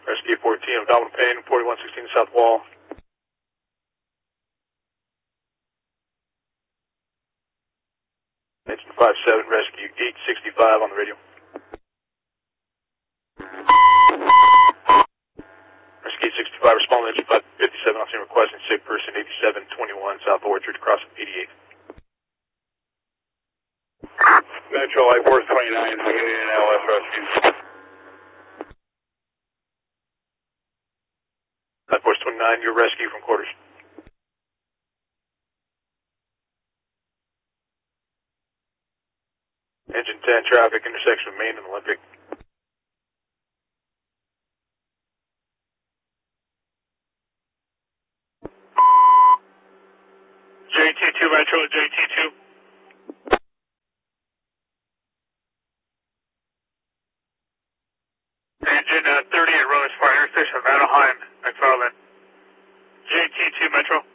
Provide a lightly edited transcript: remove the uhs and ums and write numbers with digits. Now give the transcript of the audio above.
Rescue 14, abdominal pain, 4116 South Wall. Engine 57, rescue 865 on the radio. Rescue 65, respond to engine 557 on scene requesting sick person 8721 South Orchard, cross 88. Metro Light Force 29, we need an LS rescue. Light Force 29, your rescue from quarters. Engine 10, traffic, intersection of Main and Olympic. JT2 Metro, JT2. Engine 30 at Rose Fire Intersection of Anaheim, McFarland. JT2 Metro.